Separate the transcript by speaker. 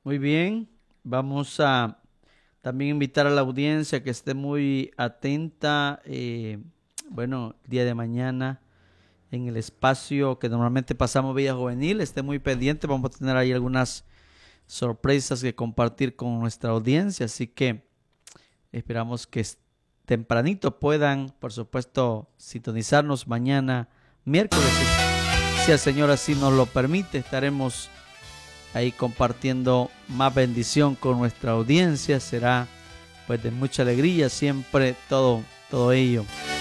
Speaker 1: Muy bien, vamos a también invitar a la audiencia que esté muy atenta, día de mañana en el espacio que normalmente pasamos Villa Juvenil, esté muy pendiente, vamos a tener ahí algunas sorpresas que compartir con nuestra audiencia, así que esperamos que tempranito puedan, por supuesto, sintonizarnos mañana, miércoles, si el Señor así nos lo permite, estaremos ahí compartiendo más bendición con nuestra audiencia. Será pues de mucha alegría siempre todo ello.